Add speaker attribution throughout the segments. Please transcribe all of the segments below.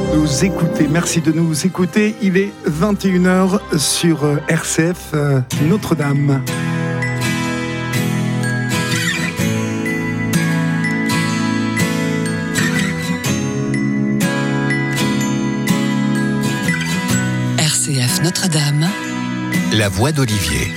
Speaker 1: Nous écouter. Merci de nous écouter. Il est 21h sur RCF Notre-Dame.
Speaker 2: RCF Notre-Dame, la voix d'Olivier.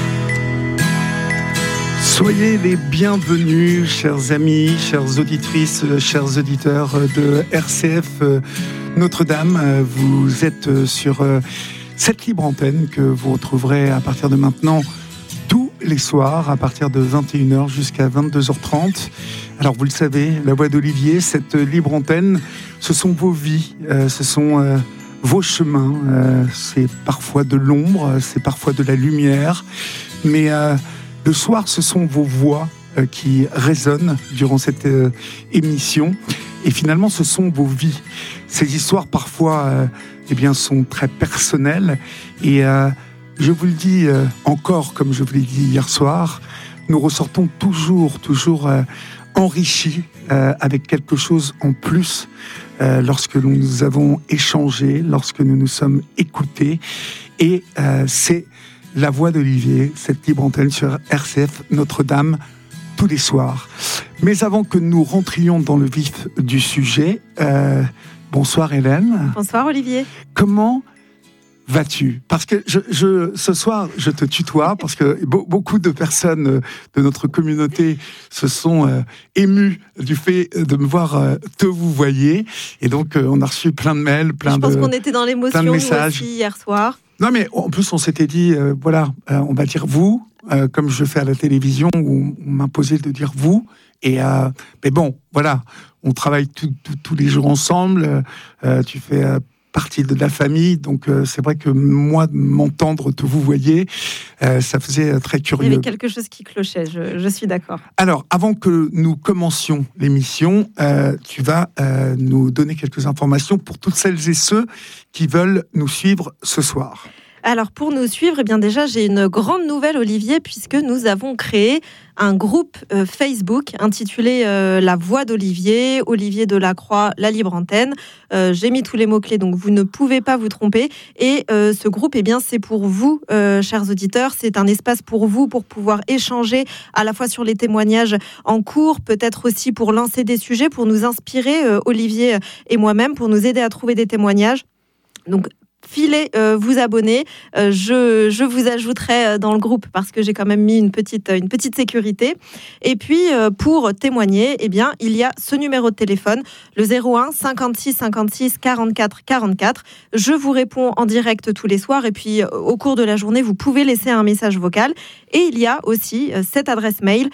Speaker 1: Soyez les bienvenus, chers amis, chères auditrices, chers auditeurs de RCF Notre-Dame. Vous êtes sur cette libre antenne que vous retrouverez à partir de maintenant tous les soirs, à partir de 21h jusqu'à 22h30. Alors vous le savez, la voix d'Olivier, cette libre antenne, ce sont vos vies, ce sont vos chemins. C'est parfois de l'ombre, c'est parfois de la lumière, mais le soir, ce sont vos voix qui résonnent durant cette émission. Et finalement, ce sont vos vies. Ces histoires, parfois, sont très personnelles. Et je vous le dis encore, comme je vous l'ai dit hier soir, nous ressortons toujours enrichis avec quelque chose en plus lorsque nous avons échangé, lorsque nous nous sommes écoutés. Et c'est la voix d'Olivier, cette libre antenne sur RCF Notre-Dame, tous les soirs. Mais avant que nous rentrions dans le vif du sujet, bonsoir Hélène.
Speaker 3: Bonsoir Olivier.
Speaker 1: Comment vas-tu ? Parce que ce soir, je te tutoie, parce que beaucoup de personnes de notre communauté se sont émues du fait de me voir te vous voyez. Et donc, on a reçu plein de mails,
Speaker 3: Je pense qu'on était dans l'émotion nous aussi hier soir.
Speaker 1: Non, mais en plus, on s'était dit, on va dire vous, comme je fais à la télévision, où on m'imposait de dire vous. Mais bon, voilà, on travaille tous les jours ensemble. Tu fais partie de la famille, donc c'est vrai que moi, m'entendre te vous voyez, ça faisait très curieux.
Speaker 3: Il y avait quelque chose qui clochait, je suis d'accord.
Speaker 1: Alors, avant que nous commencions l'émission, tu vas nous donner quelques informations pour toutes celles et ceux qui veulent nous suivre ce soir.
Speaker 3: Alors, pour nous suivre, déjà, j'ai une grande nouvelle, Olivier, puisque nous avons créé un groupe Facebook intitulé La Voix d'Olivier, Olivier Delacroix, la libre antenne. J'ai mis tous les mots-clés, donc vous ne pouvez pas vous tromper. Et ce groupe, c'est pour vous, chers auditeurs. C'est un espace pour vous, pour pouvoir échanger à la fois sur les témoignages en cours, peut-être aussi pour lancer des sujets, pour nous inspirer, Olivier et moi-même, pour nous aider à trouver des témoignages. Donc, filez, vous abonner. Je vous ajouterai dans le groupe parce que j'ai quand même mis une petite sécurité. Et puis, pour témoigner, il y a ce numéro de téléphone, le 01 56 56 44 44. Je vous réponds en direct tous les soirs. Et puis, au cours de la journée, vous pouvez laisser un message vocal. Et il y a aussi cette adresse mail,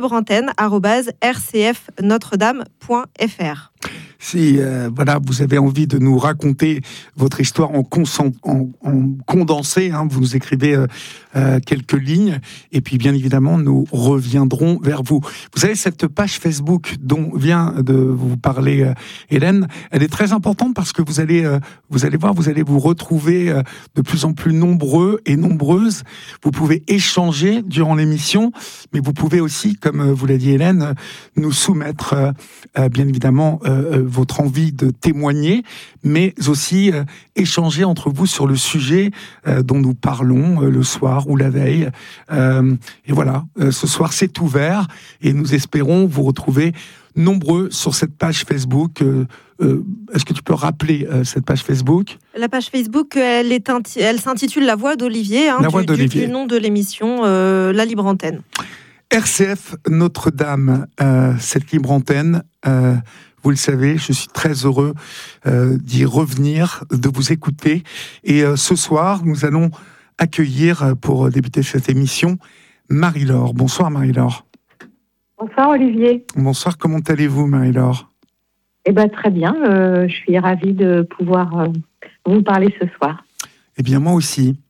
Speaker 3: libreantenne@rcfnotredame.fr.
Speaker 1: Si vous avez envie de nous raconter votre histoire en condensé, vous nous écrivez quelques lignes, et puis bien évidemment nous reviendrons vers vous. Vous savez, cette page Facebook dont vient de vous parler Hélène, elle est très importante parce que vous allez vous retrouver de plus en plus nombreux et nombreuses. Vous pouvez échanger durant l'émission, mais vous pouvez aussi, comme vous l'a dit Hélène, nous soumettre bien évidemment votre envie de témoigner, mais aussi échanger entre vous sur le sujet dont nous parlons le soir ou la veille. Et voilà, ce soir c'est ouvert et nous espérons vous retrouver nombreux sur cette page Facebook. Est-ce que tu peux rappeler cette page Facebook ?
Speaker 3: La page Facebook, elle s'intitule La Voix d'Olivier, du nom de l'émission, La Libre Antenne.
Speaker 1: RCF Notre-Dame, cette libre antenne, vous le savez, je suis très heureux d'y revenir, de vous écouter. Et ce soir, nous allons accueillir, pour débuter cette émission, Marie-Laure. Bonsoir Marie-Laure.
Speaker 4: Bonsoir Olivier.
Speaker 1: Bonsoir, comment allez-vous Marie-Laure ?
Speaker 4: Très bien, je suis ravie de pouvoir vous parler ce soir.
Speaker 1: Eh bien moi aussi.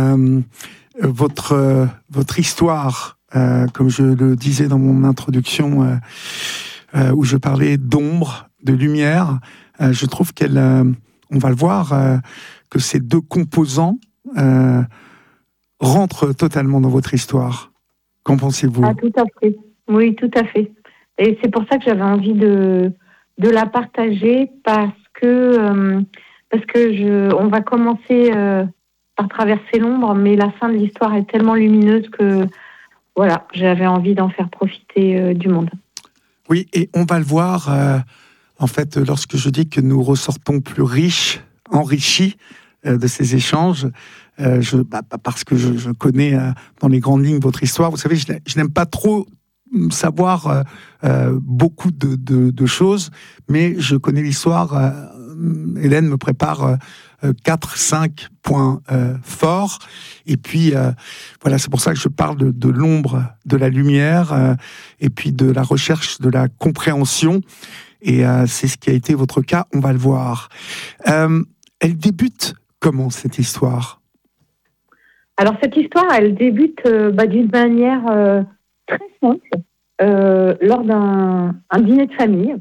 Speaker 1: Votre histoire, comme je le disais dans mon introduction, où je parlais d'ombre, de lumière, je trouve on va le voir, que ces deux composants rentrent totalement dans votre histoire. Qu'en pensez-vous ?
Speaker 4: Tout à fait. Oui, tout à fait. Et c'est pour ça que j'avais envie de la partager, parce que que on va commencer par traverser l'ombre, mais la fin de l'histoire est tellement lumineuse que voilà, j'avais envie d'en faire profiter du monde.
Speaker 1: Oui, et on va le voir, en fait, lorsque je dis que nous ressortons plus riches, enrichis de ces échanges, parce que je connais dans les grandes lignes votre histoire. Vous savez, je n'aime pas trop savoir beaucoup de choses, mais je connais l'histoire. Hélène me prépare 4-5 points forts, et puis voilà, c'est pour ça que je parle de l'ombre, de la lumière, et puis de la recherche de la compréhension, et c'est ce qui a été votre cas, on va le voir. Elle débute comment, cette histoire ?
Speaker 4: Alors cette histoire, elle débute d'une manière très simple, lors d'un dîner de famille.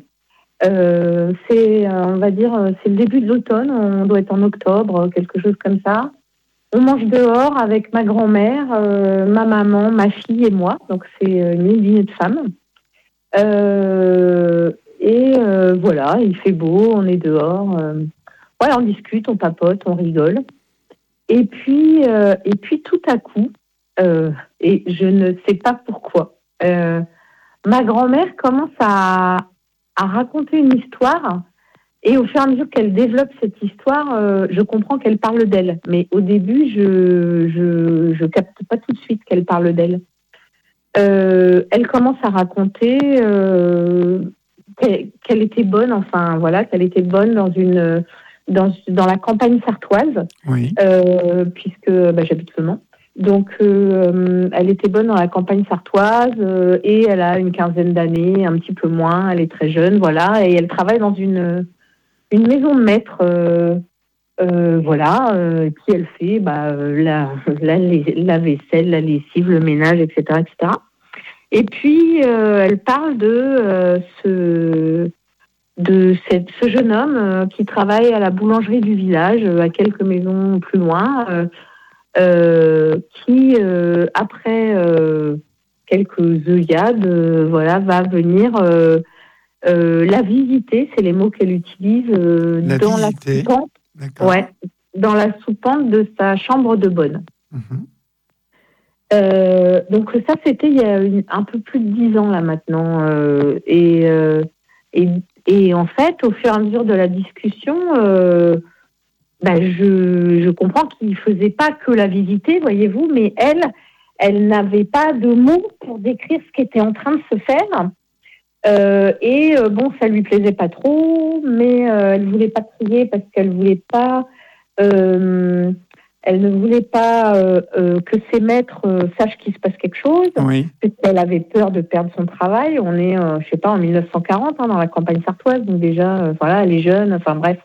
Speaker 4: On va dire, c'est le début de l'automne, on doit être en octobre, quelque chose comme ça. On mange dehors avec ma grand-mère, ma maman, ma fille et moi, donc c'est une dîner de femmes. Voilà, il fait beau, on est dehors, voilà, on discute, on papote, on rigole. Et puis tout à coup, et je ne sais pas pourquoi, ma grand-mère commence à raconter une histoire, et au fur et à mesure qu'elle développe cette histoire, je comprends qu'elle parle d'elle. Mais au début, je capte pas tout de suite qu'elle parle d'elle. Elle commence à raconter qu'elle était bonne, enfin voilà, qu'elle était bonne dans la campagne sartoise,
Speaker 1: Oui.
Speaker 4: puisque j'habite Le Mans. Donc, elle était bonne dans la campagne sartoise et elle a une quinzaine d'années, un petit peu moins. Elle est très jeune, voilà, et elle travaille dans une maison de maître, voilà. Et puis elle fait la vaisselle, la lessive, le ménage, etc., etc. Et puis elle parle de ce jeune homme qui travaille à la boulangerie du village, à quelques maisons plus loin. Qui, après quelques œillades, va venir la visiter, c'est les mots qu'elle utilise, dans la soupente, dans la soupente de sa chambre de bonne.
Speaker 1: Mm-hmm.
Speaker 4: Donc ça, c'était il y a un peu plus de 10 ans là maintenant, et en fait, au fur et à mesure de la discussion, je comprends qu'il ne faisait pas que la visiter, voyez-vous, mais elle n'avait pas de mots pour décrire ce qui était en train de se faire. Ça lui plaisait pas trop, mais elle voulait pas crier parce qu'elle voulait pas, elle ne voulait pas que ses maîtres sachent qu'il se passe quelque chose.
Speaker 1: Oui.
Speaker 4: Parce qu'elle avait peur de perdre son travail. On est, en 1940, dans la campagne sartoise, donc déjà, elle est jeune, enfin bref.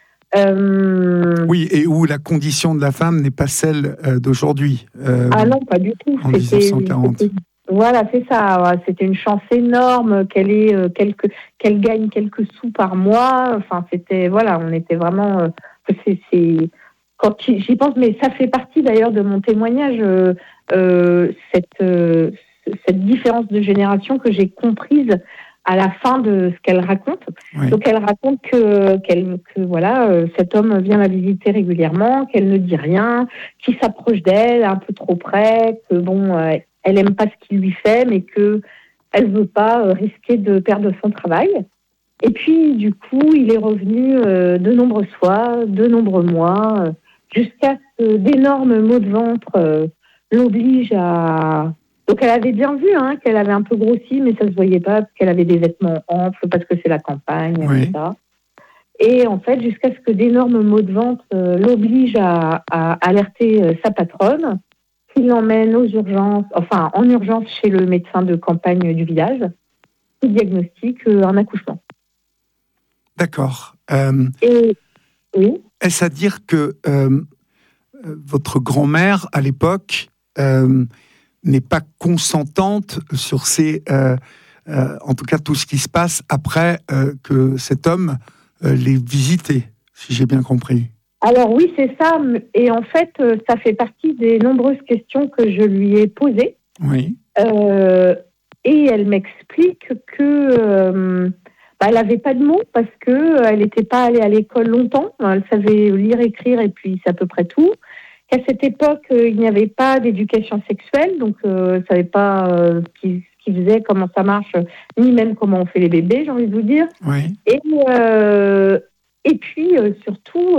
Speaker 1: Oui, et où la condition de la femme n'est pas celle d'aujourd'hui.
Speaker 4: Ah non, pas du tout.
Speaker 1: En 1940.
Speaker 4: Voilà, c'est ça. Ouais. C'était une chance énorme qu'elle gagne quelques sous par mois. Enfin, c'était, on était vraiment. Quand j'y pense, mais ça fait partie d'ailleurs de mon témoignage, cette différence de génération que j'ai comprise à la fin de ce qu'elle raconte. Oui. Donc elle raconte que cet homme vient la visiter régulièrement, qu'elle ne dit rien, qu'il s'approche d'elle un peu trop près, que elle aime pas ce qu'il lui fait, mais que elle veut pas risquer de perdre son travail. Et puis du coup, il est revenu de nombreuses fois, de nombreux mois, jusqu'à ce d'énormes maux de ventre l'obligent à... Donc elle avait bien vu qu'elle avait un peu grossi, mais ça se voyait pas parce qu'elle avait des vêtements amples, parce que c'est la campagne,
Speaker 1: oui.
Speaker 4: etc. Et en fait, jusqu'à ce que d'énormes maux de ventre l'obligent à alerter sa patronne, qui l'emmène en urgence chez le médecin de campagne du village, qui diagnostique un accouchement.
Speaker 1: D'accord.
Speaker 4: Oui.
Speaker 1: Est-ce à dire que votre grand-mère, à l'époque, n'est pas consentante sur en tout cas tout ce qui se passe après que cet homme l'ait visité, si j'ai bien compris?
Speaker 4: Alors oui, c'est ça. Et en fait, ça fait partie des nombreuses questions que je lui ai posées.
Speaker 1: Oui.
Speaker 4: Et elle m'explique que... elle n'avait pas de mots parce que elle n'était pas allée à l'école longtemps. Elle savait lire, écrire et puis c'est à peu près tout. Qu'à cette époque, il n'y avait pas d'éducation sexuelle, donc elle ne savait pas ce qu'il faisait, comment ça marche, ni même comment on fait les bébés, j'ai envie de vous dire.
Speaker 1: Oui.
Speaker 4: Et puis surtout,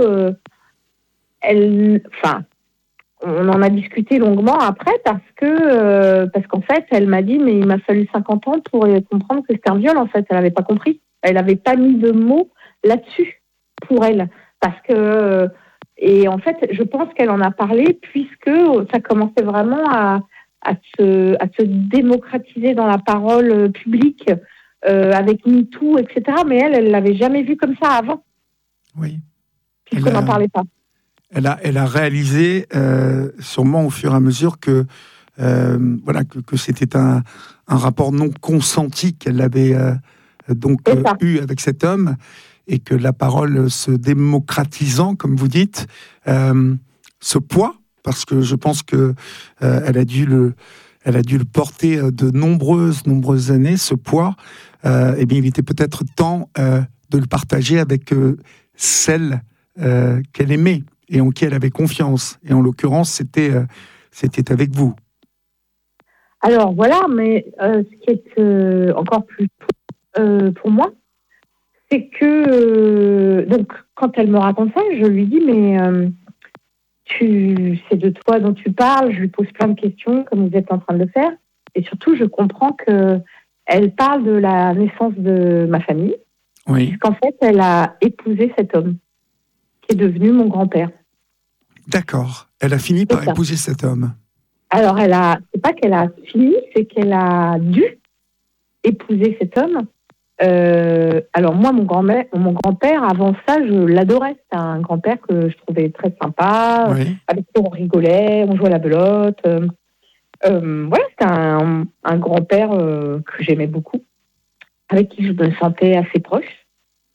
Speaker 4: on en a discuté longuement après parce qu'en fait, elle m'a dit, mais il m'a fallu 50 ans pour comprendre que c'était un viol. En fait, elle n'avait pas compris. Elle n'avait pas mis de mots là-dessus pour elle, parce que et en fait, je pense qu'elle en a parlé puisque ça commençait vraiment à se démocratiser dans la parole publique avec MeToo, etc. Mais elle l'avait jamais vu comme ça avant.
Speaker 1: Oui.
Speaker 4: Puisqu'on n'en parlait pas.
Speaker 1: Elle a réalisé, sûrement au fur et à mesure, que c'était un rapport non consenti qu'elle avait eu avec cet homme, et que la parole se démocratisant, comme vous dites, ce poids, parce que je pense que elle a dû le porter de nombreuses années, ce poids, il était peut-être temps de le partager avec celle qu'elle aimait et en qui elle avait confiance. Et en l'occurrence, c'était avec vous.
Speaker 4: Alors voilà, mais ce qui est encore plus pour moi, c'est que donc quand elle me raconte ça, je lui dis mais c'est de toi dont tu parles. Je lui pose plein de questions comme vous êtes en train de le faire, et surtout je comprends que elle parle de la naissance de ma famille.
Speaker 1: Oui.
Speaker 4: Puisqu'en fait, elle a épousé cet homme qui est devenu mon grand-père.
Speaker 1: D'accord. Elle a fini par épouser cet homme.
Speaker 4: Alors, c'est pas qu'elle a fini, c'est qu'elle a dû épouser cet homme. Alors moi, mon grand-père, avant ça, je l'adorais. C'était un grand-père que je trouvais très sympa.
Speaker 1: Oui.
Speaker 4: Avec qui on rigolait, on jouait à la belote. C'était un grand-père que j'aimais beaucoup, avec qui je me sentais assez proche.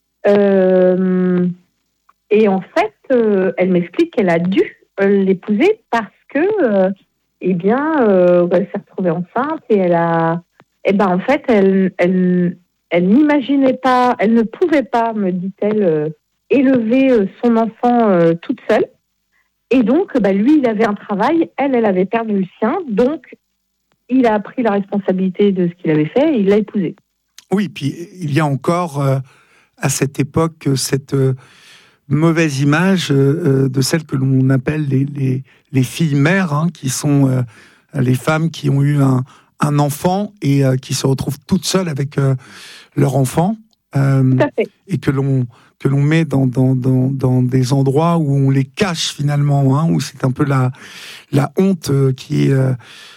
Speaker 4: Et en fait, elle m'explique qu'elle a dû l'épouser parce que, elle s'est retrouvée enceinte et en fait, elle n'imaginait pas, elle ne pouvait pas, me dit-elle, élever son enfant toute seule. Et donc, lui, il avait un travail, elle avait perdu le sien, donc il a pris la responsabilité de ce qu'il avait fait et il l'a épousée.
Speaker 1: Oui, puis il y a encore à cette époque cette mauvaise image de celles que l'on appelle les filles mères, hein, qui sont les femmes qui ont eu un enfant et qui se retrouvent toutes seules avec leur enfant, et que l'on met dans des endroits où on les cache finalement, hein, où c'est un peu la honte qui est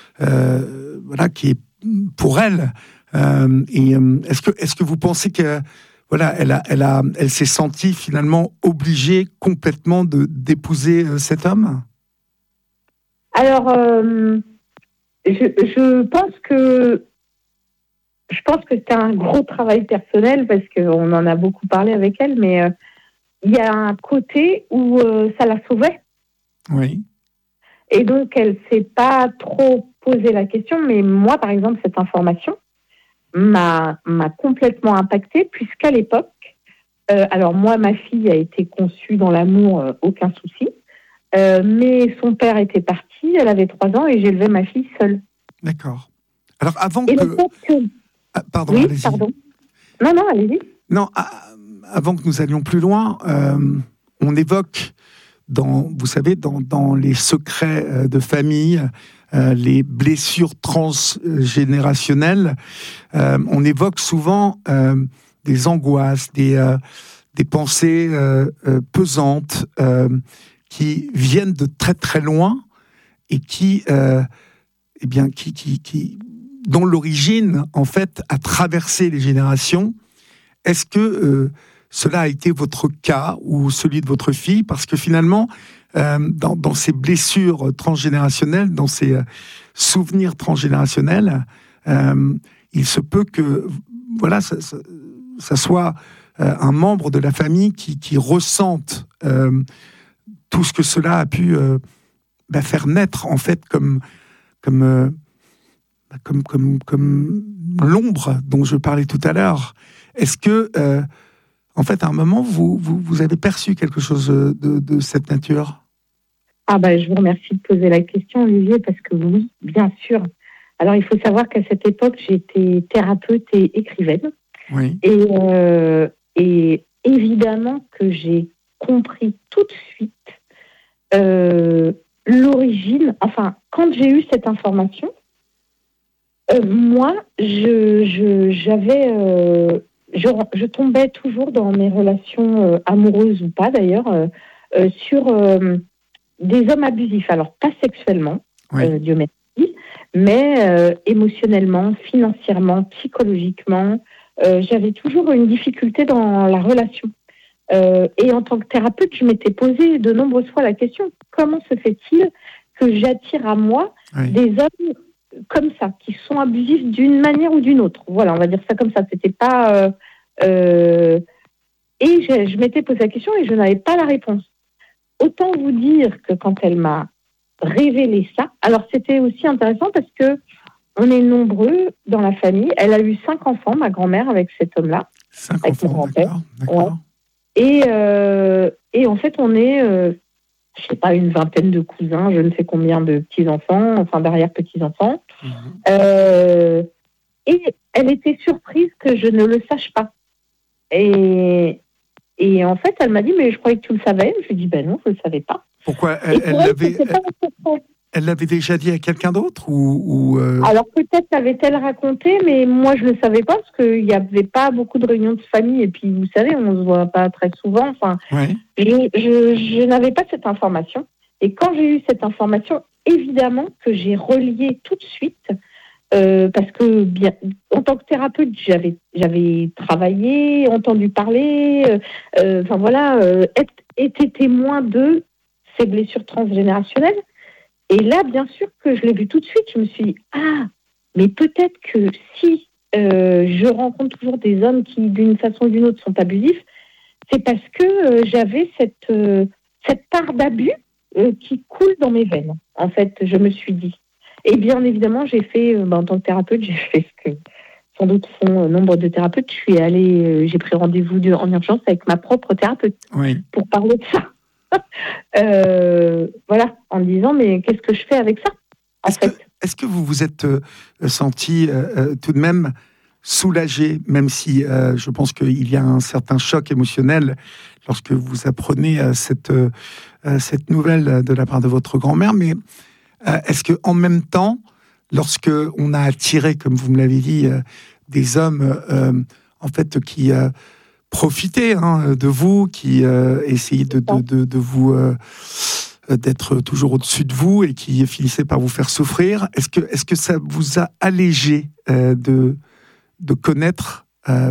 Speaker 1: pour elle. Est-ce que vous pensez que elle s'est sentie finalement obligée complètement d'épouser cet homme?
Speaker 4: Alors, je pense que c'était un gros travail personnel parce qu'on en a beaucoup parlé avec elle, mais il y a un côté où ça la sauvait.
Speaker 1: Oui.
Speaker 4: Et donc, elle s'est pas trop posé la question, mais moi, par exemple, cette information m'a complètement impactée, puisqu'à l'époque, alors moi, ma fille a été conçue dans l'amour, aucun souci, mais son père était parti, elle avait 3 ans et j'élevais ma fille seule.
Speaker 1: D'accord. Alors avant
Speaker 4: Pardon, oui, allez-y. Pardon. Non, allez-y.
Speaker 1: Non, avant que nous allions plus loin, on évoque dans les secrets de famille, les blessures transgénérationnelles, on évoque souvent des angoisses, des pensées pesantes qui viennent de très très loin et dont l'origine en fait a traversé les générations. Est-ce que cela a été votre cas ou celui de votre fille? Parce que finalement, dans ces blessures transgénérationnelles, dans ces souvenirs transgénérationnels, il se peut que ça soit un membre de la famille qui ressente tout ce que cela a pu faire naître en fait comme l'ombre dont je parlais tout à l'heure. Est-ce que, en fait, à un moment, vous avez perçu quelque chose de cette nature ?
Speaker 4: Je vous remercie de poser la question, Olivier, parce que oui, bien sûr. Alors, il faut savoir qu'à cette époque, j'étais thérapeute et écrivaine.
Speaker 1: Oui.
Speaker 4: Et évidemment que j'ai compris tout de suite l'origine. Enfin, quand j'ai eu cette information, moi, je tombais toujours dans mes relations amoureuses ou pas d'ailleurs sur des hommes abusifs. Alors, pas sexuellement,
Speaker 1: Oui.
Speaker 4: Dieu merci, mais émotionnellement, financièrement, psychologiquement. J'avais toujours une difficulté dans la relation. Et en tant que thérapeute, je m'étais posé de nombreuses fois la question, comment se fait-il que j'attire à moi des hommes comme ça, qui sont abusifs d'une manière ou d'une autre. Voilà, on va dire ça comme ça. C'était pas... et je m'étais posé la question et je n'avais pas la réponse. Autant vous dire que quand elle m'a révélé ça, alors c'était aussi intéressant parce que on est nombreux dans la famille. Elle a eu 5 enfants, ma grand-mère, avec cet homme-là.
Speaker 1: 5
Speaker 4: avec
Speaker 1: enfants,
Speaker 4: mon grand-père.
Speaker 1: d'accord.
Speaker 4: Ouais. Et en fait, on est... je sais pas, une vingtaine de cousins, je ne sais combien de petits-enfants, enfin d'arrière-petits-enfants. Et elle était surprise que je ne le sache pas. Et en fait, elle m'a dit, mais je croyais que tu le savais. Je lui ai dit, non, je ne le savais pas.
Speaker 1: Pourquoi elle l'avait déjà dit à quelqu'un d'autre ou
Speaker 4: Alors peut-être l'avait-elle raconté, mais moi je ne le savais pas parce qu'il n'y avait pas beaucoup de réunions de famille. Et puis vous savez, on ne se voit pas très souvent. Enfin, je n'avais pas cette information. Et quand j'ai eu cette information, évidemment que j'ai relié tout de suite, parce que en tant que thérapeute, j'avais travaillé, entendu parler, été témoin de ces blessures transgénérationnelles. Et là, bien sûr que je l'ai vu tout de suite. Je me suis dit, mais peut-être que si je rencontre toujours des hommes qui, d'une façon ou d'une autre, sont abusifs, c'est parce que j'avais cette part d'abus qui coule dans mes veines. En fait, je me suis dit. Et bien évidemment, j'ai fait, en tant que thérapeute, j'ai fait ce que sans doute font nombre de thérapeutes. Je suis allée, j'ai pris rendez-vous en urgence avec ma propre thérapeute pour parler de ça. Voilà, en me disant, mais qu'est-ce que je fais avec ça
Speaker 1: Est-ce que vous vous êtes senti tout de même soulagé, même si je pense qu'il y a un certain choc émotionnel lorsque vous apprenez cette nouvelle de la part de votre grand-mère, mais est-ce que en même temps, lorsque on a attiré, comme vous me l'avez dit, des hommes en fait qui profitaient de vous, qui essayaient de vous d'être toujours au-dessus de vous et qui finissaient par vous faire souffrir, est-ce que ça vous a allégé de connaître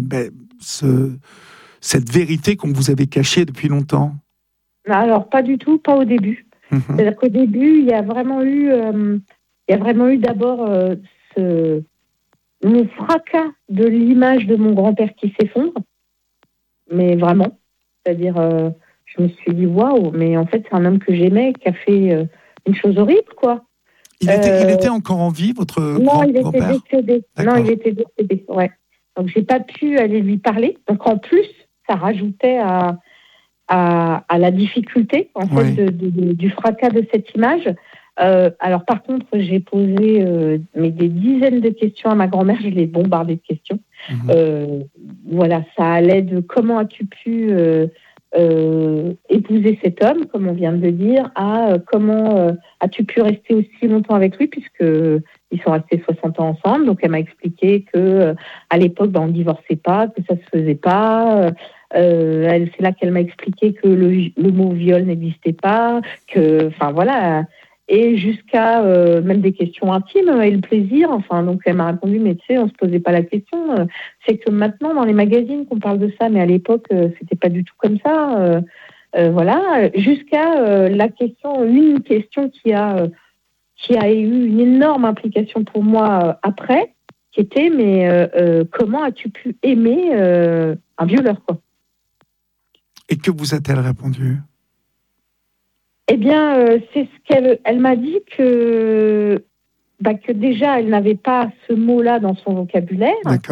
Speaker 1: cette vérité qu'on vous avait cachée depuis longtemps?
Speaker 4: Alors pas du tout, pas au début. C'est-à-dire qu'au début, il y a vraiment eu d'abord le fracas de l'image de mon grand-père qui s'effondre, mais vraiment. C'est-à-dire, je me suis dit, waouh, mais en fait, c'est un homme que j'aimais, qui a fait une chose horrible, quoi.
Speaker 1: Il était encore en vie, votre grand-père?
Speaker 4: Non, il était décédé.
Speaker 1: D'accord.
Speaker 4: Non, il était décédé, ouais. Donc, j'ai pas pu aller lui parler. Donc, en plus, ça rajoutait à la difficulté, en fait, du fracas de cette image. Alors, par contre, j'ai posé des dizaines de questions à ma grand-mère. Je l'ai bombardée de questions. Voilà, ça allait de comment as-tu pu épouser cet homme, comme on vient de le dire, à comment as-tu pu rester aussi longtemps avec lui, puisque ils sont restés 60 ans ensemble. Donc, elle m'a expliqué que à l'époque, on ne divorçait pas, que ça se faisait pas. C'est là qu'elle m'a expliqué que le mot viol n'existait pas, que, enfin voilà, et jusqu'à même des questions intimes et le plaisir. Enfin, donc elle m'a répondu, mais tu sais, on se posait pas la question. C'est que maintenant dans les magazines qu'on parle de ça, mais à l'époque c'était pas du tout comme ça. Voilà, jusqu'à une question qui a eu une énorme implication pour moi après, qui était, mais comment as-tu pu aimer un violeur, quoi?
Speaker 1: Et que vous a-t-elle répondu?
Speaker 4: Eh bien, c'est ce qu'elle m'a dit que déjà, elle n'avait pas ce mot-là dans son vocabulaire.
Speaker 1: D'accord.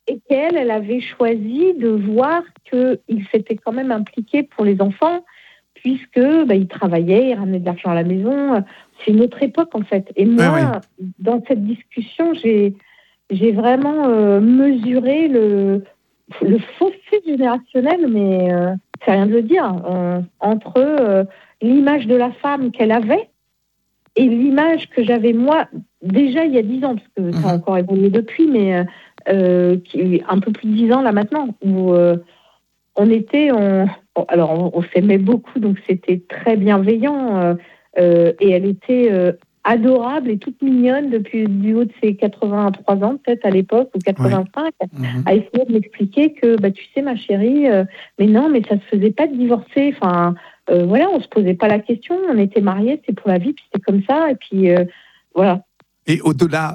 Speaker 4: Et qu'elle avait choisi de voir qu'il s'était quand même impliqué pour les enfants, puisque il travaillait, il ramenait de l'argent à la maison. C'est une autre époque, en fait. Et moi, dans cette discussion, j'ai vraiment mesuré le fossé générationnel, mais c'est rien de le dire, entre l'image de la femme qu'elle avait et l'image que j'avais moi, déjà il y a 10 ans, parce que ça a encore évolué depuis, mais qui un peu plus de 10 ans là maintenant, où on était, alors on s'aimait beaucoup, donc c'était très bienveillant, et elle était adorable et toute mignonne depuis du haut de ses 83 ans peut-être à l'époque, ou 85, à essayer de m'expliquer que tu sais ma chérie, mais non, mais ça se faisait pas de divorcer, enfin voilà, on se posait pas la question, on était mariés, c'est pour la vie, puis c'était comme ça, et puis voilà.
Speaker 1: Et au-delà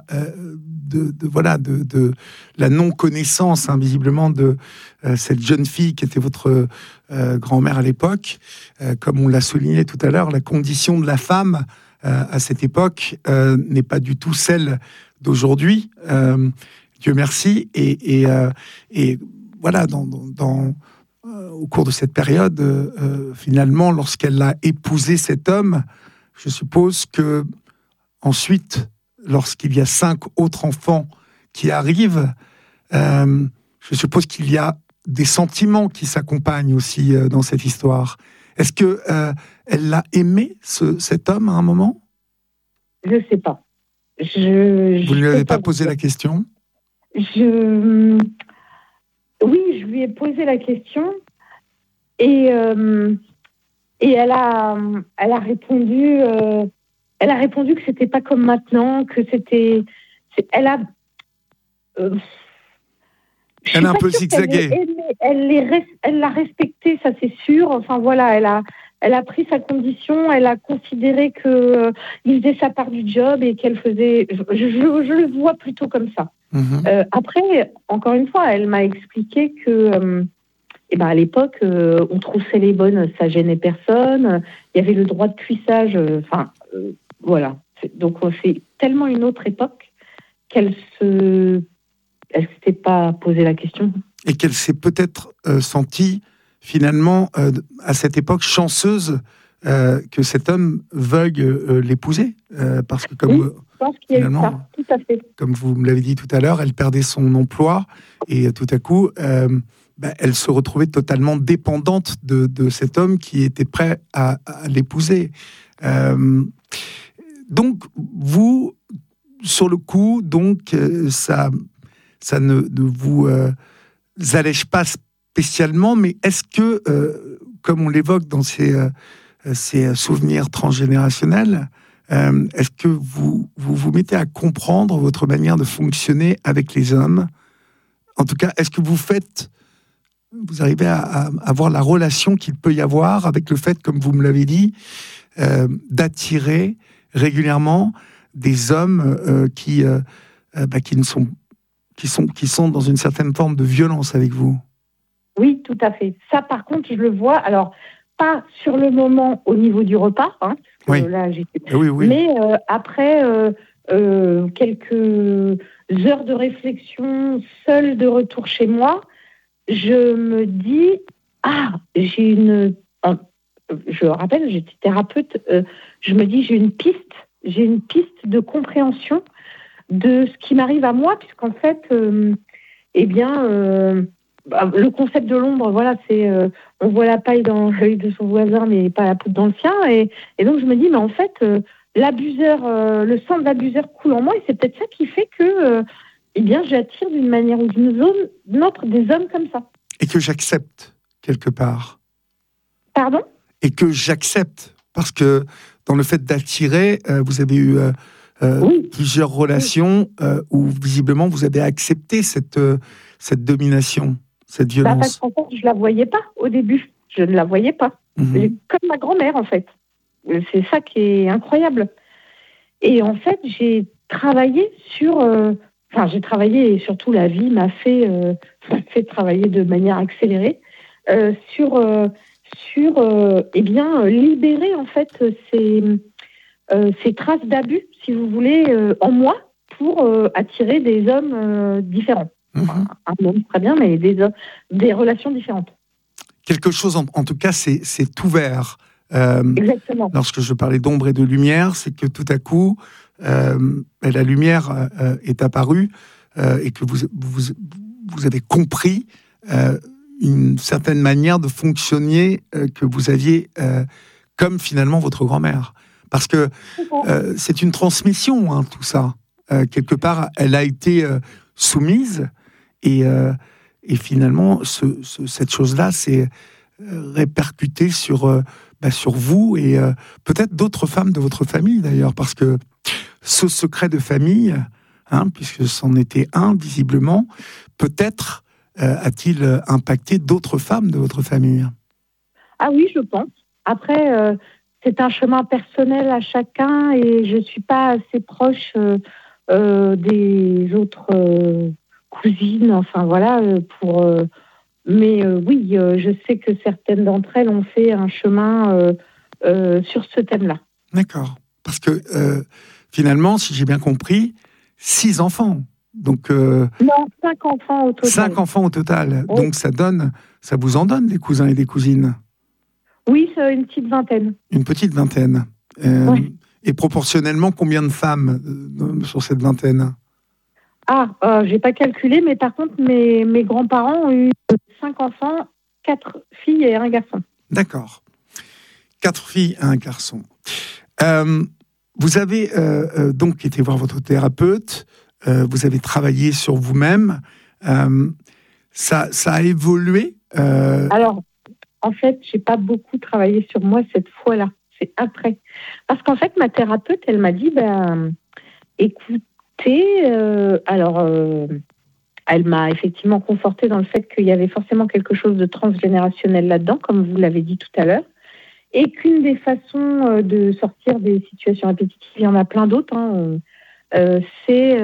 Speaker 1: de la non-connaissance, visiblement, de cette jeune fille qui était votre grand-mère à l'époque, comme on l'a souligné tout à l'heure, la condition de la femme à cette époque n'est pas du tout celle d'aujourd'hui. Dieu merci. Et voilà, au cours de cette période, finalement, lorsqu'elle a épousé cet homme, je suppose que ensuite, lorsqu'il y a 5 autres enfants qui arrivent, je suppose qu'il y a des sentiments qui s'accompagnent aussi dans cette histoire. Est-ce que elle l'a aimé, cet homme, à un moment ?
Speaker 4: Je ne sais pas.
Speaker 1: Vous ne lui avez pas posé la question ?
Speaker 4: Oui, je lui ai posé la question et elle a répondu. Elle a répondu que c'était pas comme maintenant, que c'était. Elle a.
Speaker 1: Elle a un peu zigzagué.
Speaker 4: Elle l'a respecté, ça c'est sûr. Enfin voilà, elle a pris sa condition, elle a considéré que il faisait sa part du job et qu'elle faisait. Je le vois plutôt comme ça. Après, encore une fois, elle m'a expliqué que. À l'époque, on troussait les bonnes, ça gênait personne. Il y avait le droit de cuissage. Voilà. Donc, c'est tellement une autre époque qu'elle s'était pas posé la question.
Speaker 1: Et qu'elle s'est peut-être sentie, finalement, à cette époque, chanceuse que cet homme veuille l'épouser. Parce que, comme,
Speaker 4: je pense qu'il y a eu ça, tout à fait.
Speaker 1: Comme vous me l'avez dit tout à l'heure, elle perdait son emploi et tout à coup, elle se retrouvait totalement dépendante de cet homme qui était prêt à l'épouser. Donc, vous, sur le coup, ça ne vous allège pas spécialement, mais est-ce que, comme on l'évoque dans ces souvenirs transgénérationnels, est-ce que vous mettez à comprendre votre manière de fonctionner avec les hommes ? En tout cas, est-ce que vous arrivez à avoir la relation qu'il peut y avoir avec le fait, comme vous me l'avez dit, d'attirer régulièrement des hommes qui sont dans une certaine forme de violence avec vous?
Speaker 4: Oui, tout à fait. Ça, par contre, je le vois. Alors, pas sur le moment au niveau du repas, parce que là, oui. Mais après quelques heures de réflexion, seule de retour chez moi, je me dis, je rappelle, j'étais thérapeute, je me dis, j'ai une piste de compréhension de ce qui m'arrive à moi, puisqu'en fait, le concept de l'ombre, voilà, c'est on voit la paille dans l'œil de son voisin, mais pas la poudre dans le sien, et donc je me dis, mais en fait, l'abuseur, le sang de l'abuseur coule en moi, et c'est peut-être ça qui fait que j'attire d'une manière ou d'une autre des hommes comme ça.
Speaker 1: Et que j'accepte, quelque part.
Speaker 4: Pardon ?
Speaker 1: Et que j'accepte, parce que dans le fait d'attirer, vous avez eu plusieurs relations où visiblement vous avez accepté cette domination, cette violence.
Speaker 4: Parce qu'en fait, je ne la voyais pas au début. Je ne la voyais pas. Comme ma grand-mère, en fait. C'est ça qui est incroyable. Et en fait, j'ai travaillé sur... j'ai travaillé, et surtout la vie m'a fait travailler de manière accélérée sur libérer en fait ces traces d'abus, si vous voulez, en moi pour attirer des hommes différents. un homme, très bien, mais des relations différentes.
Speaker 1: Quelque chose, en tout cas, c'est ouvert.
Speaker 4: Exactement.
Speaker 1: Lorsque je parlais d'ombre et de lumière, c'est que tout à coup, la lumière est apparue et que vous avez compris une certaine manière de fonctionner que vous aviez comme finalement votre grand-mère. Parce que c'est une transmission, hein, tout ça. Quelque part, elle a été soumise et finalement, cette chose-là s'est répercutée sur vous et peut-être d'autres femmes de votre famille d'ailleurs, parce que ce secret de famille, hein, puisque c'en était un visiblement, peut-être a-t-il impacté d'autres femmes de votre famille?
Speaker 4: Ah oui, je pense. Après, c'est un chemin personnel à chacun et je ne suis pas assez proche des autres cousines, enfin voilà, mais oui, je sais que certaines d'entre elles ont fait un chemin sur ce thème-là.
Speaker 1: D'accord. Parce que finalement, si j'ai bien compris, 6 enfants. Donc,
Speaker 4: non, 5 enfants au total.
Speaker 1: 5 enfants au total.
Speaker 4: Oui.
Speaker 1: Donc ça vous en donne des cousins et des cousines?
Speaker 4: Oui, c'est une petite vingtaine.
Speaker 1: Une petite vingtaine.
Speaker 4: Ouais.
Speaker 1: Et proportionnellement, combien de femmes sur cette vingtaine?
Speaker 4: J'ai pas calculé, mais par contre, mes grands-parents ont eu 5 enfants, 4 filles et un garçon.
Speaker 1: D'accord. 4 filles et un garçon. Vous avez donc été voir votre thérapeute, vous avez travaillé sur vous-même. Ça a évolué
Speaker 4: Alors, en fait, j'ai pas beaucoup travaillé sur moi cette fois-là. C'est après. Parce qu'en fait, ma thérapeute, elle m'a dit, écoutez, elle m'a effectivement confortée dans le fait qu'il y avait forcément quelque chose de transgénérationnel là-dedans, comme vous l'avez dit tout à l'heure, et qu'une des façons de sortir des situations répétitives, il y en a plein d'autres, hein, c'est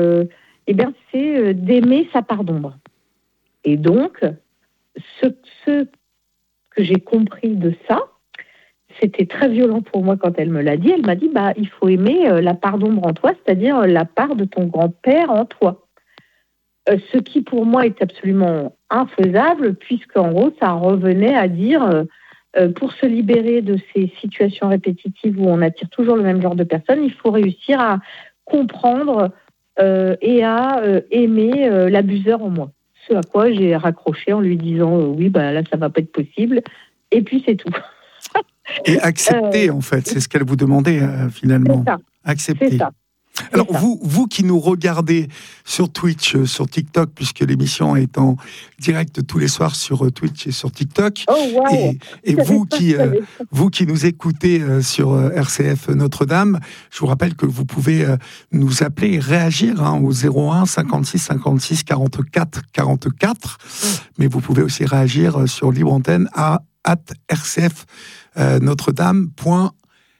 Speaker 4: d'aimer sa part d'ombre. Et donc, ce que j'ai compris de ça, c'était très violent pour moi quand elle me l'a dit. Elle m'a dit, il faut aimer la part d'ombre en toi, c'est-à-dire la part de ton grand-père en toi. Ce qui, pour moi, est absolument infaisable, puisqu'en gros, ça revenait à dire, pour se libérer de ces situations répétitives où on attire toujours le même genre de personnes, il faut réussir à comprendre et à aimer l'abuseur en moi. Ce à quoi j'ai raccroché en lui disant, oui, là, ça va pas être possible. Et puis, c'est tout.
Speaker 1: Et accepter, en fait, c'est ce qu'elle vous demandait finalement.
Speaker 4: C'est ça.
Speaker 1: Accepter.
Speaker 4: C'est ça.
Speaker 1: Alors, vous qui nous regardez sur Twitch, sur TikTok, puisque l'émission est en direct tous les soirs sur Twitch et sur TikTok, et vous qui nous écoutez sur RCF Notre-Dame, je vous rappelle que vous pouvez nous appeler et réagir au 01 56 56 44 44, mais vous pouvez aussi réagir sur Libre Antenne à @rcfnotredame.fr.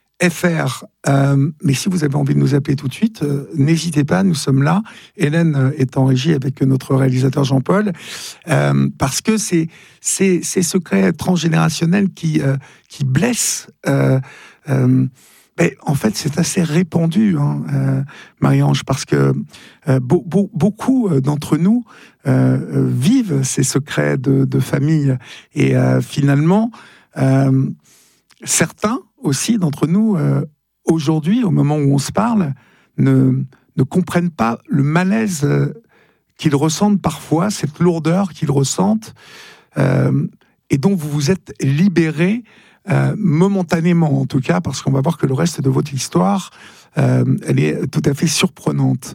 Speaker 1: Mais si vous avez envie de nous appeler tout de suite, n'hésitez pas, nous sommes là. Hélène est en régie avec notre réalisateur Jean-Paul, parce que c'est ces secrets transgénérationnels qui blessent. Mais en fait, c'est assez répandu, Marie-Ange, parce que beaucoup d'entre nous vivent ces secrets de famille. Et finalement, certains aussi d'entre nous, aujourd'hui, au moment où on se parle, ne comprennent pas le malaise qu'ils ressentent parfois, cette lourdeur qu'ils ressentent, et dont vous vous êtes libérés momentanément, en tout cas, parce qu'on va voir que le reste de votre histoire, elle est tout à fait surprenante.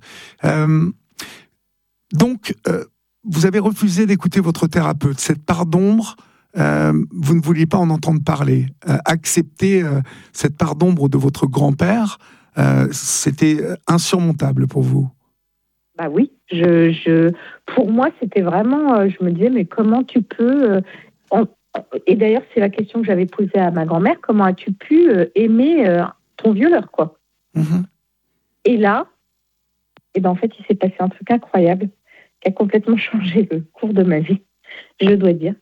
Speaker 1: Donc, vous avez refusé d'écouter votre thérapeute. Cette part d'ombre, vous ne vouliez pas en entendre parler. Accepter cette part d'ombre de votre grand-père, c'était insurmontable pour vous.
Speaker 4: Oui, pour moi, c'était vraiment, je me disais, mais comment tu peux... Et d'ailleurs, c'est la question que j'avais posée à ma grand-mère, comment as-tu pu aimer ton violeur, quoi. Et là, en fait, il s'est passé un truc incroyable qui a complètement changé le cours de ma vie, je dois dire.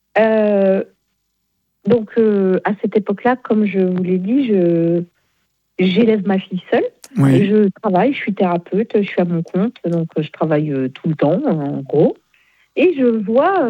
Speaker 4: Donc, à cette époque-là, comme je vous l'ai dit, j'élève ma fille seule.
Speaker 1: Oui.
Speaker 4: Et je travaille, je suis thérapeute, je suis à mon compte, donc je travaille tout le temps, en gros. Et je vois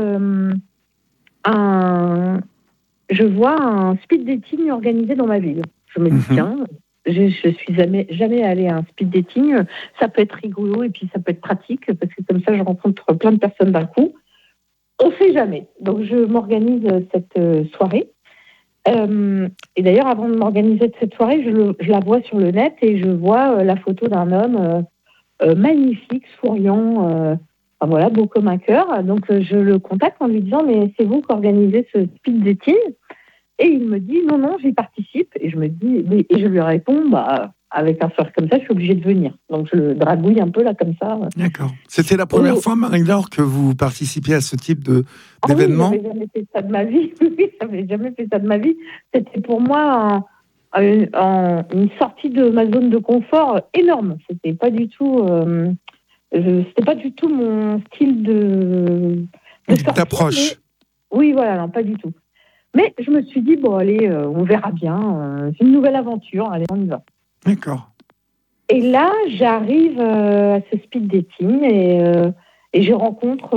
Speaker 4: un speed dating organisé dans ma ville. Je me dis, tiens, je suis jamais allée à un speed dating. Ça peut être rigolo et puis ça peut être pratique parce que comme ça, je rencontre plein de personnes d'un coup. On ne sait jamais. Donc, je m'organise cette soirée. Et d'ailleurs, avant de m'organiser cette soirée, je la vois sur le net et je vois la photo d'un homme magnifique, souriant, enfin, voilà, beau comme un cœur. Donc, je le contacte en lui disant, mais c'est vous qui organisez ce speed dating? Et il me dit, non, j'y participe. Et je lui réponds, avec un sourire comme ça, je suis obligée de venir. Donc, je le dragouille un peu là, comme ça.
Speaker 1: D'accord. C'était la première fois, Marie-Laure, que vous participiez à ce type d'événement?
Speaker 4: Oui, j'avais jamais fait ça de ma vie. Oui, j'avais jamais fait ça de ma vie. C'était pour moi une sortie de ma zone de confort énorme. C'était pas du tout mon style de sortie.
Speaker 1: D'approche.
Speaker 4: Oui, voilà, non, pas du tout. Mais je me suis dit, bon, allez, on verra bien. C'est une nouvelle aventure. Allez, on y va.
Speaker 1: D'accord.
Speaker 4: Et là, j'arrive à ce speed dating et je rencontre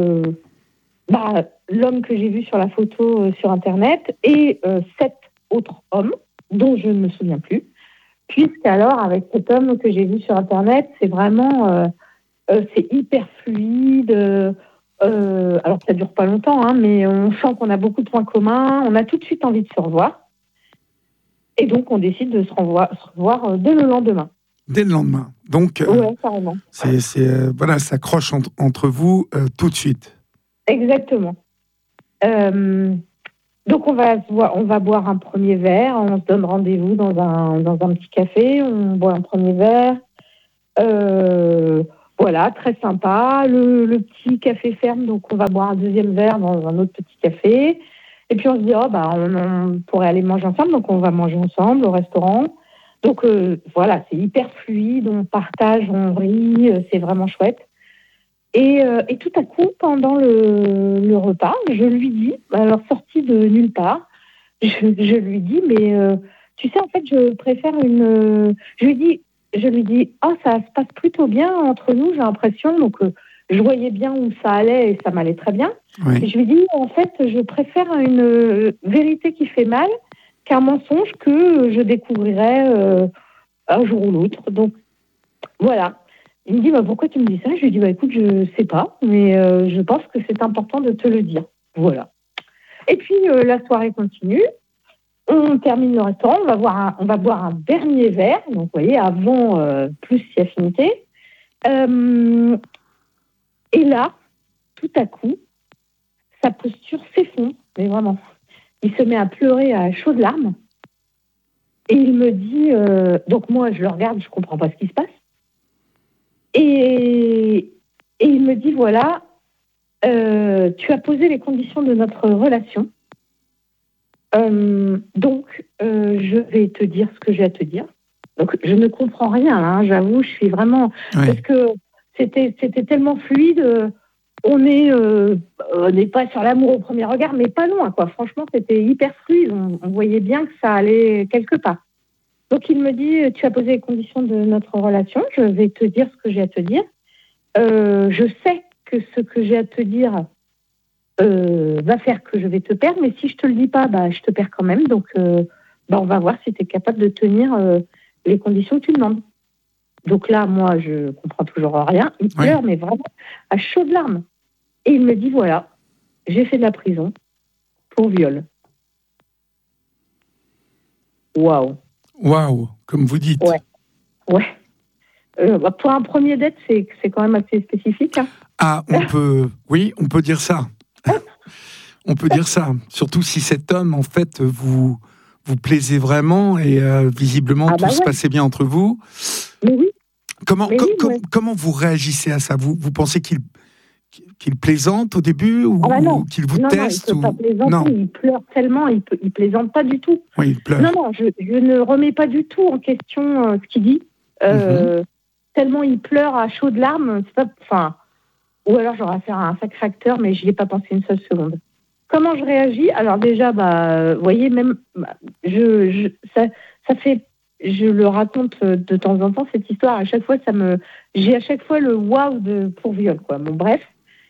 Speaker 4: l'homme que j'ai vu sur la photo sur Internet et 7 autres hommes dont je ne me souviens plus. Puisqu'alors, avec cet homme que j'ai vu sur Internet, c'est vraiment c'est hyper fluide. Alors, ça dure pas longtemps, hein, mais on sent qu'on a beaucoup de points communs. On a tout de suite envie de se revoir. Et donc, on décide de se revoir dès le lendemain.
Speaker 1: Dès le lendemain. Donc,
Speaker 4: ouais, carrément.
Speaker 1: Voilà, ça accroche entre vous tout de suite.
Speaker 4: Exactement. Donc, on va boire un premier verre. On se donne rendez-vous dans un petit café. On boit un premier verre. Voilà, très sympa. Le petit café ferme, donc on va boire un deuxième verre dans un autre petit café. Et puis on se dit, on pourrait aller manger ensemble, donc on va manger ensemble au restaurant. Donc voilà, c'est hyper fluide, on partage, on rit, c'est vraiment chouette. Et tout à coup, pendant le repas, je lui dis, alors sorti de nulle part, je lui dis, mais tu sais, en fait, je préfère Je lui dis, ça se passe plutôt bien entre nous, j'ai l'impression. Donc, je voyais bien où ça allait et ça m'allait très bien.
Speaker 1: Oui.
Speaker 4: Et je lui dis, en fait, je préfère une vérité qui fait mal qu'un mensonge que je découvrirai un jour ou l'autre. Donc, voilà. Il me dit, pourquoi tu me dis ça? Je lui dis, écoute, je sais pas, mais je pense que c'est important de te le dire. Voilà. Et puis, la soirée continue. On termine le restaurant, on va boire un dernier verre. Donc, vous voyez, avant, plus si affinité. Et là, tout à coup, sa posture s'effondre, mais vraiment. Il se met à pleurer à chaudes larmes. Et il me dit... donc, moi, je le regarde, je ne comprends pas ce qui se passe. Et il me dit, voilà, tu as posé les conditions de notre relation. Donc, je vais te dire ce que j'ai à te dire. Donc, je ne comprends rien, hein, j'avoue, je suis vraiment...
Speaker 1: Oui.
Speaker 4: Parce que c'était tellement fluide, on n'est pas sur l'amour au premier regard, mais pas loin, quoi. Franchement, c'était hyper fluide, on voyait bien que ça allait quelque part. Donc, il me dit, tu as posé les conditions de notre relation, je vais te dire ce que j'ai à te dire. Je sais que ce que j'ai à te dire va faire que je vais te perdre, mais si je te le dis pas, je te perds quand même. Donc, on va voir si tu es capable de tenir les conditions que tu demandes. Donc là, moi, je comprends toujours rien. Il pleure, mais vraiment à chaudes larmes. Et il me dit, voilà, j'ai fait de la prison pour viol. Waouh.
Speaker 1: Waouh, comme vous dites.
Speaker 4: Ouais. Pour un premier date, c'est quand même assez spécifique. Hein.
Speaker 1: Ah, on peut dire ça. On peut dire ça. Surtout si cet homme, en fait, vous plaisez vraiment et visiblement tout se passait bien entre vous.
Speaker 4: Mais oui.
Speaker 1: Comment vous réagissez à ça? Vous pensez qu'il plaisante au début ou qu'il vous teste?
Speaker 4: Non, il ne peut pas plaisanter, il pleure tellement, il plaisante pas du tout.
Speaker 1: Oui, il pleure.
Speaker 4: Non, je ne remets pas du tout en question ce qu'il dit. Tellement il pleure à chaudes larmes, ou alors j'aurais à faire un sacré acteur, mais je n'y ai pas pensé une seule seconde. Comment je réagis? Alors déjà, vous voyez, même ça fait je le raconte de temps en temps, cette histoire. À chaque fois, j'ai à chaque fois le waouh pour viol, quoi. Bon, bref.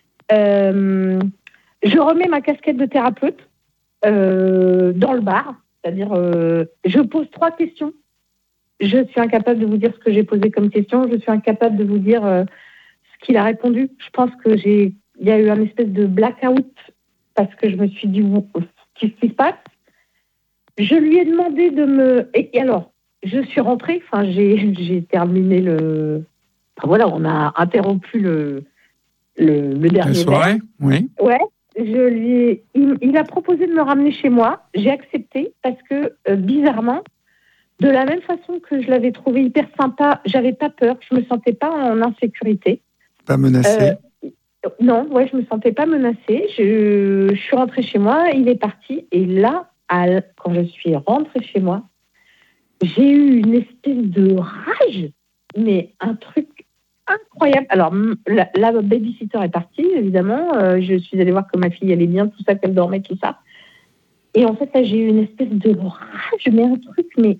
Speaker 4: Je remets ma casquette de thérapeute dans le bar. C'est-à-dire, je pose 3 questions. Je suis incapable de vous dire ce que j'ai posé comme question. Je suis incapable de vous dire ce qu'il a répondu. Je pense il y a eu un espèce de blackout parce que je me suis dit, qu'est-ce qui se passe? Je lui ai demandé de me... Et alors, je suis rentrée, j'ai terminé voilà, on a interrompu le dernier
Speaker 1: soirée, oui.
Speaker 4: Ouais, il a proposé de me ramener chez moi. J'ai accepté parce que, bizarrement, de la même façon que je l'avais trouvé hyper sympa, j'avais pas peur, je me sentais pas en insécurité.
Speaker 1: Pas menacée?
Speaker 4: Non, ouais, je me sentais pas menacée. Je suis rentrée chez moi, il est parti. Et là, quand je suis rentrée chez moi, j'ai eu une espèce de rage, mais un truc incroyable. Alors, la babysitter est partie, évidemment. Je suis allée voir que ma fille allait bien, tout ça, qu'elle dormait, tout ça. Et en fait, là, j'ai eu une espèce de rage, mais un truc, mais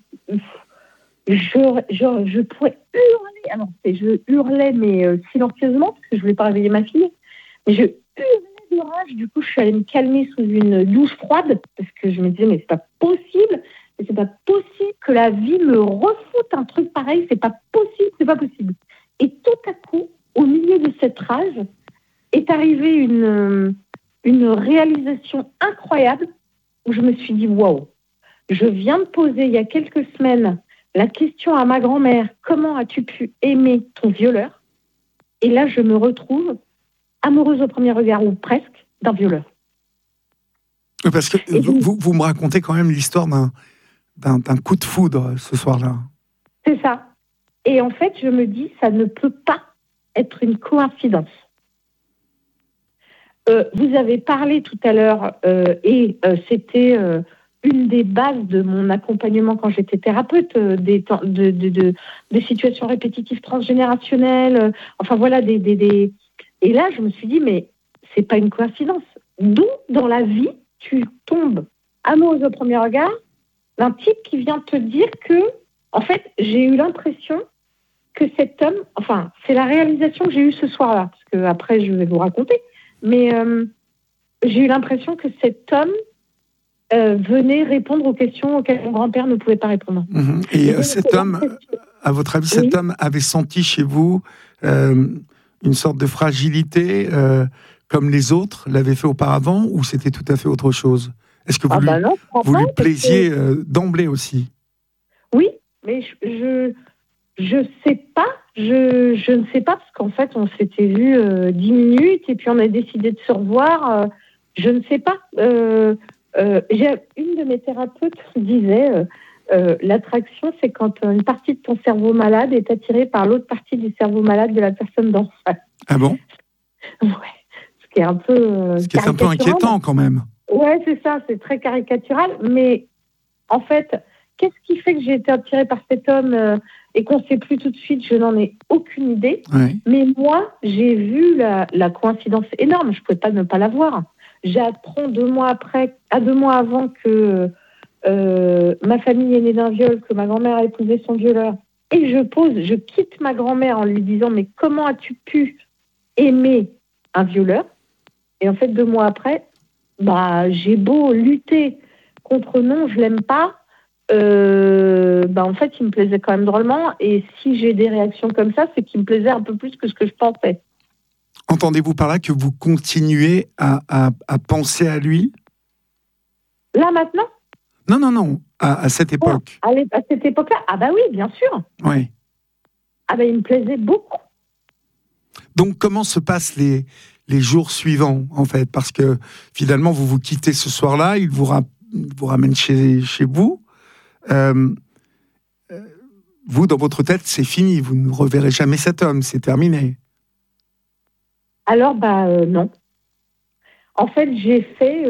Speaker 4: je pourrais hurler. Alors, je hurlais, mais silencieusement, parce que je voulais pas réveiller ma fille. Mais je hurlais de rage. Du coup, je suis allée me calmer sous une douche froide, parce que je me disais, mais c'est pas possible. C'est pas possible que la vie me refoute un truc pareil. C'est pas possible. Et tout à coup, au milieu de cette rage, est arrivée une réalisation incroyable où je me suis dit, waouh, je viens de poser il y a quelques semaines la question à ma grand-mère, comment as-tu pu aimer ton violeur? Et là, je me retrouve amoureuse au premier regard, ou presque, d'un violeur.
Speaker 1: Parce que vous me racontez quand même l'histoire d'un coup de foudre ce soir-là.
Speaker 4: C'est ça. Et en fait, je me dis, ça ne peut pas être une coïncidence. Vous avez parlé tout à l'heure, c'était une des bases de mon accompagnement quand j'étais thérapeute, des situations répétitives transgénérationnelles, enfin voilà, et là, je me suis dit, mais c'est pas une coïncidence. D'où, dans la vie, tu tombes amoureuse au premier regard d'un type qui vient te dire que, en fait, j'ai eu l'impression que cet homme, enfin, c'est la réalisation que j'ai eue ce soir-là, parce que après, je vais vous raconter, mais j'ai eu l'impression que cet homme venait répondre aux questions auxquelles mon grand-père ne pouvait pas répondre.
Speaker 1: Mmh. Et cet homme, à votre avis, cet homme avait senti chez vous une sorte de fragilité comme les autres l'avaient fait auparavant, ou c'était tout à fait autre chose? Est-ce que vous lui plaisiez d'emblée aussi?
Speaker 4: Oui, mais je sais pas. Je ne sais pas, parce qu'en fait, on s'était vu 10 minutes et puis on a décidé de se revoir. Je ne sais pas. Une de mes thérapeutes disait l'attraction, c'est quand une partie de ton cerveau malade est attirée par l'autre partie du cerveau malade de la personne d'en face.
Speaker 1: Ah bon?
Speaker 4: Ouais. Ce qui est un peu
Speaker 1: inquiétant quand même.
Speaker 4: Ouais, c'est ça, c'est très caricatural. Mais en fait, qu'est-ce qui fait que j'ai été attirée par cet homme et qu'on ne sait plus tout de suite? Je n'en ai aucune idée.
Speaker 1: Ouais.
Speaker 4: Mais moi, j'ai vu la coïncidence énorme. Je ne pouvais pas ne pas la voir. J'apprends 2 mois avant que ma famille est née d'un viol, que ma grand-mère a épousé son violeur. Et je quitte ma grand-mère en lui disant, mais comment as-tu pu aimer un violeur? Et en fait, 2 mois après, j'ai beau lutter contre non, je l'aime pas. En fait, il me plaisait quand même drôlement. Et si j'ai des réactions comme ça, c'est qu'il me plaisait un peu plus que ce que je pensais.
Speaker 1: Entendez-vous par là que vous continuez à penser à lui?
Speaker 4: Là, maintenant?
Speaker 1: Non, à cette époque.
Speaker 4: À cette époque-là? Ah bah oui, bien sûr.
Speaker 1: Oui.
Speaker 4: Ah bah il me plaisait beaucoup.
Speaker 1: Donc, comment se passent les jours suivants, en fait? Parce que, finalement, vous quittez ce soir-là, il vous ramène chez vous. Vous, dans votre tête, c'est fini. Vous ne reverrez jamais cet homme, c'est terminé.
Speaker 4: Alors, non. En fait, j'ai fait...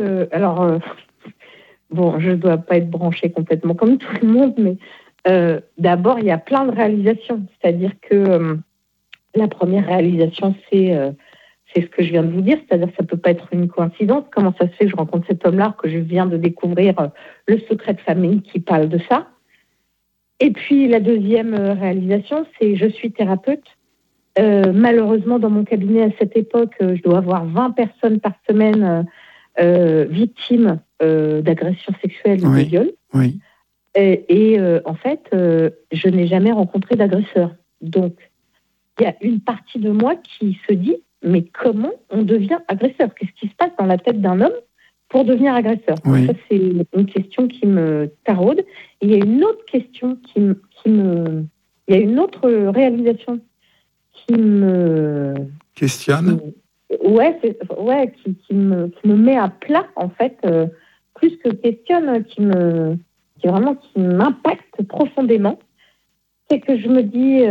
Speaker 4: bon, je ne dois pas être branchée complètement comme tout le monde, mais d'abord, il y a plein de réalisations. C'est-à-dire que la première réalisation, c'est ce que je viens de vous dire. C'est-à-dire que ça ne peut pas être une coïncidence. Comment ça se fait que je rencontre cet homme-là, que je viens de découvrir le secret de famille qui parle de ça? Et puis la deuxième réalisation, c'est je suis thérapeute. Malheureusement, dans mon cabinet à cette époque, je dois avoir 20 personnes par semaine victimes d'agressions sexuelles ou de viols.
Speaker 1: Oui.
Speaker 4: Et en fait, je n'ai jamais rencontré d'agresseur. Donc, il y a une partie de moi qui se dit, mais comment on devient agresseur ? Qu'est-ce qui se passe dans la tête d'un homme pour devenir agresseur ?
Speaker 1: Oui.
Speaker 4: Ça, c'est une question qui me taraude. Et il y a une autre question il y a une autre réalisation qui me
Speaker 1: questionne.
Speaker 4: Qui me met à plat, en fait, plus que questionne, qui m'impacte profondément. C'est que je me dis,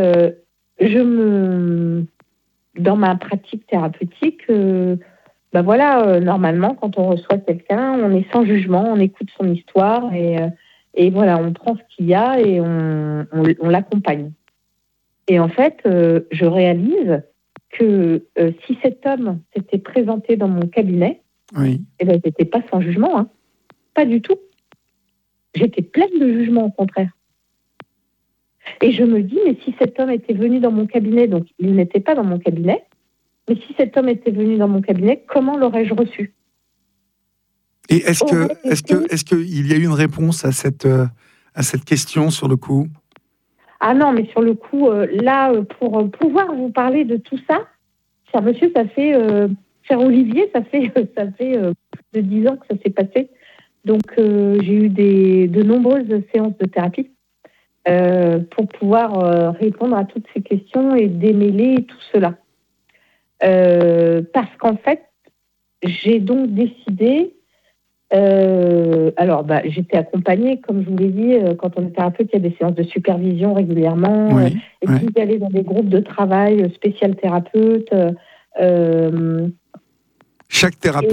Speaker 4: dans ma pratique thérapeutique, normalement, quand on reçoit quelqu'un, on est sans jugement, on écoute son histoire et voilà, on prend ce qu'il y a et on l'accompagne. Et en fait, je réalise que si cet homme s'était présenté dans mon cabinet, j'étais pas sans jugement, hein. Pas du tout. J'étais pleine de jugement, au contraire. Et je me dis, mais si cet homme était venu dans mon cabinet, donc il n'était pas dans mon cabinet, mais si cet homme était venu dans mon cabinet, comment l'aurais-je reçu ?
Speaker 1: Et est-ce qu'il y a eu une réponse à cette question sur le coup ?
Speaker 4: Ah non, mais sur le coup, pour pouvoir vous parler de tout ça, cher monsieur, cher Olivier, ça fait plus de 10 ans que ça s'est passé. Donc, j'ai eu de nombreuses séances de thérapie pour pouvoir répondre à toutes ces questions et démêler tout cela. Parce qu'en fait, j'ai donc décidé... j'étais accompagnée, comme je vous l'ai dit, quand on est thérapeute, il y a des séances de supervision régulièrement, et puis d'aller dans des groupes de travail spécial thérapeute.
Speaker 1: Chaque thérapeute